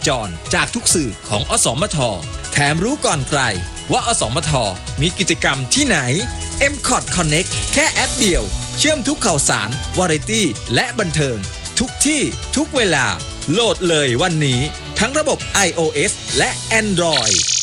จรจากทุกสื่อของอสมทแถมรู้ก่อนใครว่าอสมทมีกิจกรรมที่ไหน MCOT Connect แค่แอปเดียวเชื่อมทุกข่าวสารวาไรตี้และบันเทิงทุกที่ทุกเวลาโหลดเลยวันนี้ทั้งระบบ iOS และ Android